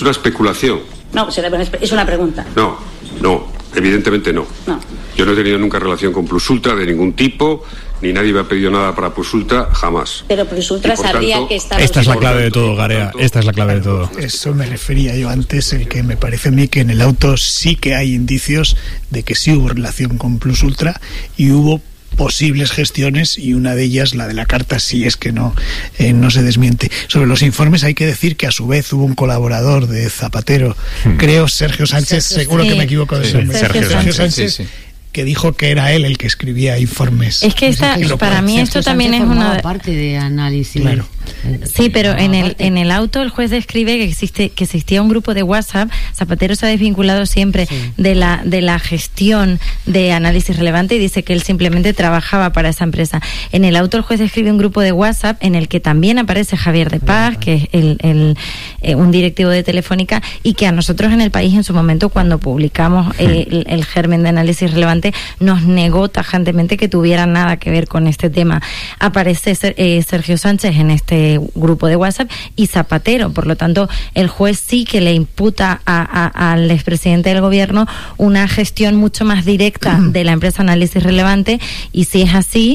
una especulación. No, es una pregunta. No, evidentemente no. Yo no he tenido nunca relación con Plus Ultra de ningún tipo, ni nadie me ha pedido nada para Plus Ultra, jamás. Pero Plus Ultra sabría que estaba... Esta es la clave de todo, Garea, esta es la clave de todo. Eso me refería yo antes, el que me parece a mí que en el auto sí que hay indicios de que sí hubo relación con Plus Ultra y hubo posibles gestiones, y una de ellas, la de la carta, si es que no se desmiente. Sobre los informes hay que decir que a su vez hubo un colaborador de Zapatero, creo Sergio Sánchez, seguro que me equivoco de nombre. Sergio Sánchez. Sí. Que dijo que era él el que escribía informes. Es que para mí esto también es una parte de análisis. Claro. Sí, pero en el auto el juez describe que existía un grupo de WhatsApp. Zapatero se ha desvinculado siempre de la gestión de análisis relevante y dice que él simplemente trabajaba para esa empresa. En el auto el juez describe un grupo de WhatsApp en el que también aparece Javier de Paz, que es un directivo de Telefónica, y que a nosotros en El País en su momento, cuando publicamos el germen de análisis relevante, nos negó tajantemente que tuviera nada que ver con este tema. Aparece Sergio Sánchez en este grupo de WhatsApp y Zapatero, por lo tanto el juez sí que le imputa al expresidente del gobierno una gestión mucho más directa de la empresa Análisis Relevante, y si es así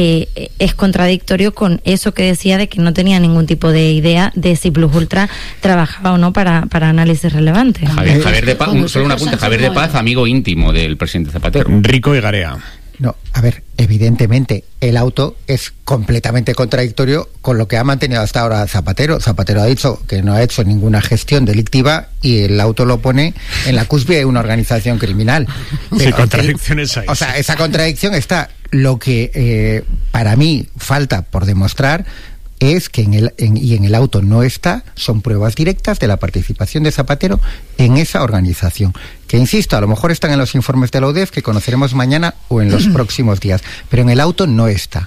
es contradictorio con eso que decía de que no tenía ningún tipo de idea de si Plus Ultra trabajaba o no para Análisis Relevante. Javier de Paz, solo un apunte, Javier de Paz, amigo íntimo del presidente Zapatero. Rico y Garea. No, a ver, evidentemente el auto es completamente contradictorio con lo que ha mantenido hasta ahora Zapatero. Zapatero ha dicho que no ha hecho ninguna gestión delictiva y el auto lo pone en la cúspide de una organización criminal. Sí, contradicciones hay. O sea, esa contradicción está. Lo que para mí falta por demostrar es que en el auto no son pruebas directas de la participación de Zapatero en esa organización, que insisto, a lo mejor están en los informes de la UDEF que conoceremos mañana o en los próximos días, pero en el auto no está.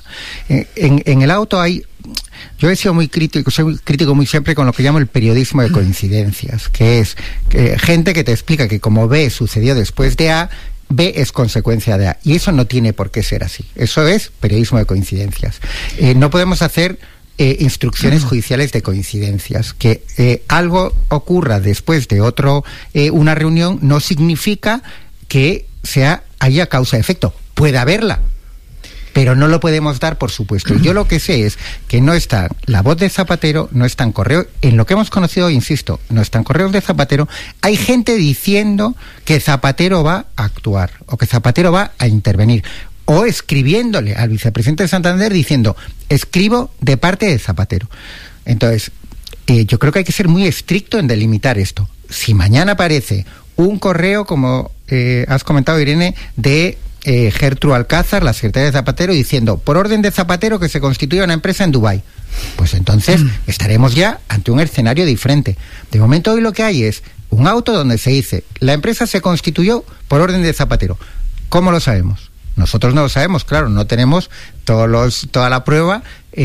En el auto yo he sido muy crítico, soy muy crítico muy siempre con lo que llamo el periodismo de coincidencias, que es gente que te explica que como B sucedió después de A, B es consecuencia de A, y eso no tiene por qué ser así. Eso es periodismo de coincidencias. No podemos hacer instrucciones judiciales de coincidencias. Que algo ocurra después de una reunión no significa que haya causa-efecto. Puede haberla, pero no lo podemos dar por supuesto. Yo lo que sé es que no está la voz de Zapatero, no está en correo, en lo que hemos conocido, insisto, no está en correos de Zapatero. Hay gente diciendo que Zapatero va a actuar o que Zapatero va a intervenir, o escribiéndole al vicepresidente de Santander diciendo, escribo de parte de Zapatero. Entonces, yo creo que hay que ser muy estricto en delimitar esto. Si mañana aparece un correo, como has comentado, Irene, de Gertrude Alcázar, la secretaria de Zapatero, diciendo, por orden de Zapatero, que se constituya una empresa en Dubái, pues entonces estaremos ya ante un escenario diferente. De momento hoy lo que hay es un auto donde se dice, la empresa se constituyó por orden de Zapatero. ¿Cómo lo sabemos? Nosotros no lo sabemos, claro, no tenemos toda la prueba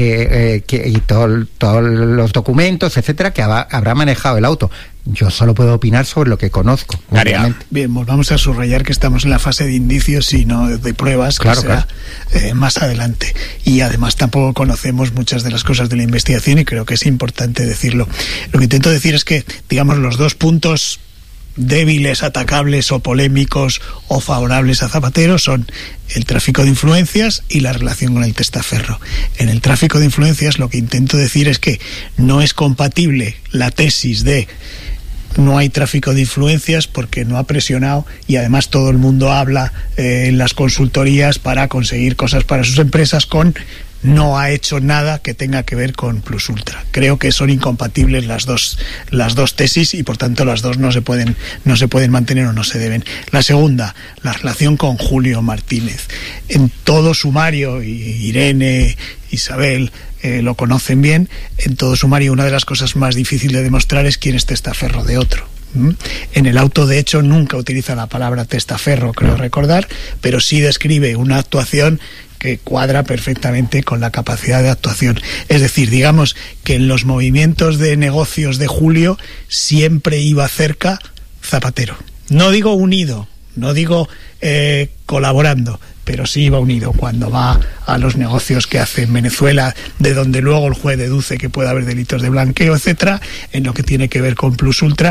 y todos los documentos, etcétera, que habrá manejado el auto. Yo solo puedo opinar sobre lo que conozco. Bien, vamos a subrayar que estamos en la fase de indicios y no de pruebas, claro, que será más adelante. Y además tampoco conocemos muchas de las cosas de la investigación y creo que es importante decirlo. Lo que intento decir es que, digamos, los dos puntos débiles, atacables o polémicos o favorables a Zapatero son el tráfico de influencias y la relación con el testaferro. En el tráfico de influencias lo que intento decir es que no es compatible la tesis de no hay tráfico de influencias porque no ha presionado y además todo el mundo habla en las consultorías para conseguir cosas para sus empresas con no ha hecho nada que tenga que ver con Plus Ultra. Creo que son incompatibles las dos tesis y por tanto las dos no se pueden mantener o no se deben. La segunda, la relación con Julio Martínez. En todo sumario, y Irene, Isabel lo conocen bien, en todo sumario una de las cosas más difíciles de demostrar es quién es testaferro de otro. En el auto, de hecho, nunca utiliza la palabra testaferro, creo recordar, pero sí describe una actuación que cuadra perfectamente con la capacidad de actuación. Es decir, digamos que en los movimientos de negocios de Julio siempre iba cerca Zapatero. No digo unido, no digo colaborando, pero sí iba unido cuando va a los negocios que hace en Venezuela, de donde luego el juez deduce que puede haber delitos de blanqueo, etcétera, en lo que tiene que ver con Plus Ultra.